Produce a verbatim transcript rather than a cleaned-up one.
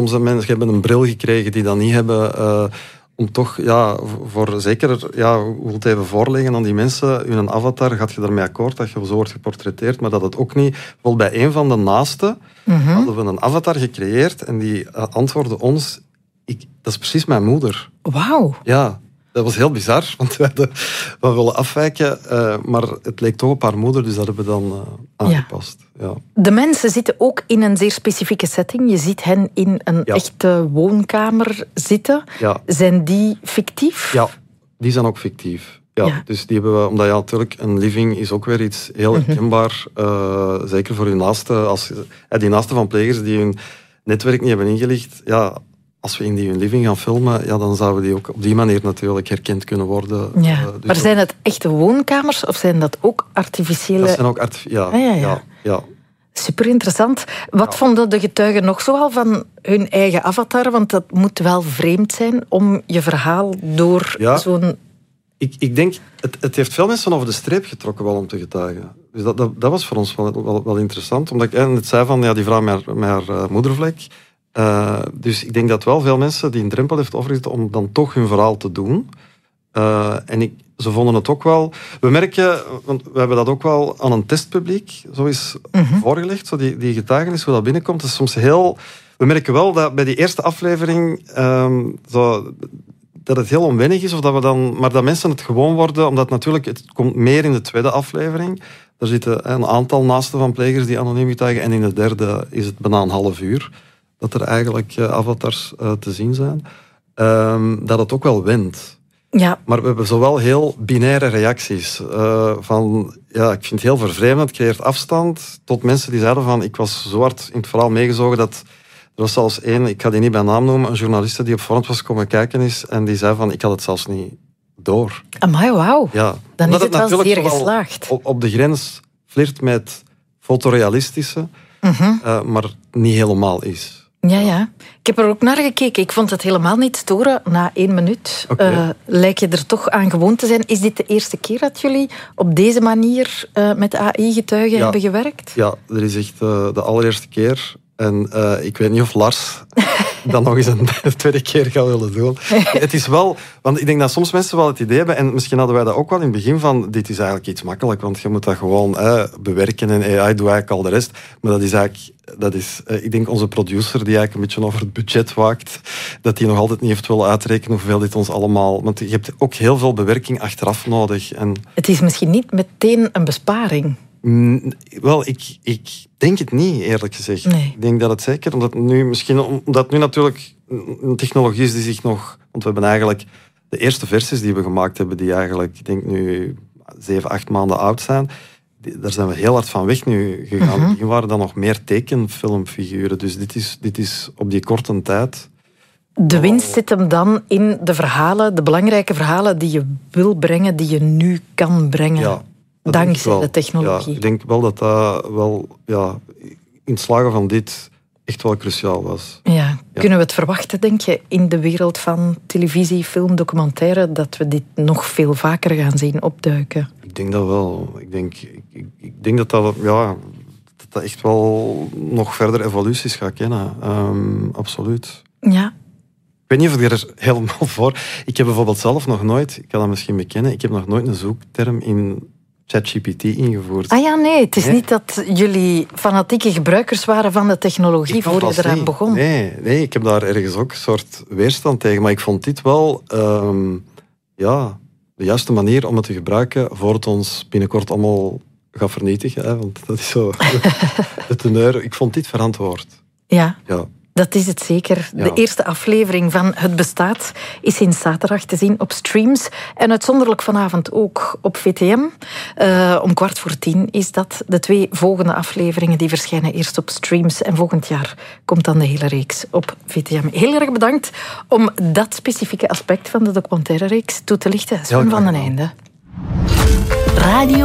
soms hebben mensen hebben een bril gekregen die dat niet hebben... Uh, om toch, ja, voor zeker... Ja, hoe wil het even voorleggen aan die mensen? In een avatar gaat je ermee akkoord dat je zo wordt geportretteerd, maar dat het ook niet... Bijvoorbeeld bij een van de naasten mm-hmm. hadden we een avatar gecreëerd en die antwoordde ons... Ik, dat is precies mijn moeder. Wauw. Ja. Dat was heel bizar, want we hadden we willen afwijken, uh, maar het leek toch op haar moeder, dus dat hebben we dan uh, aangepast. Ja. Ja. De mensen zitten ook in een zeer specifieke setting. Je ziet hen in een ja. echte woonkamer zitten. Ja. Zijn die fictief? Ja, die zijn ook fictief. Ja, ja. Dus die hebben we, omdat ja, natuurlijk een living is ook weer iets heel herkenbaar, uh, zeker voor uw naaste. Als, uh, die naaste van plegers die hun netwerk niet hebben ingelicht, ja... Als we in die hun living gaan filmen, ja, dan zouden die ook op die manier natuurlijk herkend kunnen worden. Ja. Uh, dus maar zijn het echte woonkamers of zijn dat ook artificiële... Dat zijn ook artificiële... Ja, ah, ja, ja. ja, ja. Super interessant. Wat ja. vonden de getuigen nog zoal van hun eigen avatar? Want dat moet wel vreemd zijn om je verhaal door ja. zo'n... Ik, ik denk, het, het heeft veel mensen over de streep getrokken wel om te getuigen. Dus dat, dat, dat was voor ons wel, wel, wel interessant. Omdat ik net zei van, ja, die vrouw met haar, met haar uh, moedervlek... Uh, dus ik denk dat wel veel mensen die een drempel heeft overgezet om dan toch hun verhaal te doen. Uh, en ik, ze vonden het ook wel... We merken, want we hebben dat ook wel aan een testpubliek zo is mm-hmm. voorgelegd, zo die, die getuigenis, hoe dat binnenkomt. Dat is soms heel... We merken wel dat bij die eerste aflevering um, zo, dat het heel onwennig is, of dat we dan, maar dat mensen het gewoon worden, omdat natuurlijk het komt meer in de tweede aflevering. Er zitten een aantal naasten van plegers die anoniem getuigen en in de derde is het bijna een half uur dat er eigenlijk uh, avatars uh, te zien zijn, um, dat het ook wel wint. Ja. Maar we hebben zowel heel binaire reacties. Uh, van, ja, ik vind het heel vervreemdend, het creëert afstand, tot mensen die zeiden van, ik was zo hard in het verhaal meegezogen dat... Er was zelfs één, ik ga die niet bij naam noemen, een journaliste die op voorhand was komen kijken is en die zei van, ik had het zelfs niet door. Amai, wauw. Ja. Dan is het, het wel zeer geslaagd. Op, op de grens flirt met fotorealistische, mm-hmm. uh, maar niet helemaal is. Ja, ja. Ik heb er ook naar gekeken. Ik vond het helemaal niet storen. Na één minuut okay. uh, lijk je er toch aan gewoon te zijn. Is dit de eerste keer dat jullie op deze manier uh, met A I-getuigen ja. hebben gewerkt? Ja, er is echt uh, de allereerste keer. En uh, ik weet niet of Lars dat nog eens een tweede keer gaat willen doen. Het is wel... Want ik denk dat soms mensen wel het idee hebben, en misschien hadden wij dat ook wel in het begin van, dit is eigenlijk iets makkelijk, want je moet dat gewoon eh, bewerken en A I doet eigenlijk al de rest. Maar dat is eigenlijk... Dat is, uh, ik denk onze producer, die eigenlijk een beetje over het budget waakt, dat die nog altijd niet heeft willen uitrekenen hoeveel dit ons allemaal... Want je hebt ook heel veel bewerking achteraf nodig. En... Het is misschien niet meteen een besparing. Mm, wel, ik, ik denk het niet, eerlijk gezegd. Nee. Ik denk dat het zeker, omdat nu misschien, omdat nu natuurlijk een technologie is die zich nog... Want we hebben eigenlijk de eerste versies die we gemaakt hebben, die eigenlijk, ik denk nu zeven, acht maanden oud zijn, die, daar zijn we heel hard van weg nu gegaan. Mm-hmm. Die waren dan nog meer tekenfilmfiguren. Dus dit is, dit is op die korte tijd... De winst zit hem dan in de verhalen, de belangrijke verhalen die je wil brengen, die je nu kan brengen. Ja. Dankzij de technologie. Ja, ik denk wel dat dat wel, ja, in het slagen van dit echt wel cruciaal was. Ja. Ja. Kunnen we het verwachten, denk je, in de wereld van televisie, film, documentaire, dat we dit nog veel vaker gaan zien opduiken? Ik denk dat wel. Ik denk, ik, ik, ik denk dat, dat, ja, dat dat echt wel nog verder evoluties gaat kennen. Um, absoluut. Ja. Ik weet niet of ik er helemaal voor... Ik heb bijvoorbeeld zelf nog nooit, ik kan dat misschien bekennen, ik heb nog nooit een zoekterm in ChatGPT ingevoerd. Ah ja, nee. Het is nee. niet dat jullie fanatieke gebruikers waren van de technologie voor je eraan niet. begon. Nee, nee, ik heb daar ergens ook een soort weerstand tegen. Maar ik vond dit wel um, ja, de juiste manier om het te gebruiken voor het ons binnenkort allemaal gaat vernietigen. Hè, want dat is zo de teneur. Ik vond dit verantwoord. Ja. Ja. Dat is het zeker. De ja. eerste aflevering van Het Bestaat is sinds zaterdag te zien op streams. En uitzonderlijk vanavond ook op V T M. Uh, om kwart voor tien is dat. De twee volgende afleveringen die verschijnen eerst op streams. En volgend jaar komt dan de hele reeks op V T M. Heel erg bedankt om dat specifieke aspect van de documentaire reeks toe te lichten. Sven van den Einde. Radio